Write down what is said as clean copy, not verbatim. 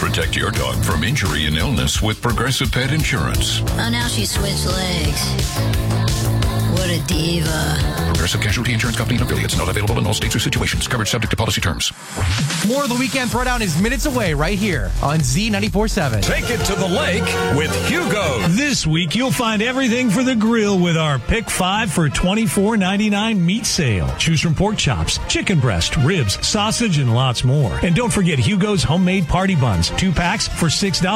Protect your dog from injury and illness with Progressive Pet Insurance. Oh, now she switched legs. What a diva. Progressive Casualty Insurance Company and affiliates. Not available in all states or situations. Coverage subject to policy terms. More of the Weekend Throwdown is minutes away right here on Z94.7. Take it to the lake with Hugo. This week, you'll find everything for the grill with our Pick 5 for $24.99 meat sale. Choose from pork chops, chicken breast, ribs, sausage, and lots more. And don't forget Hugo's homemade party buns. 2 packs for $6.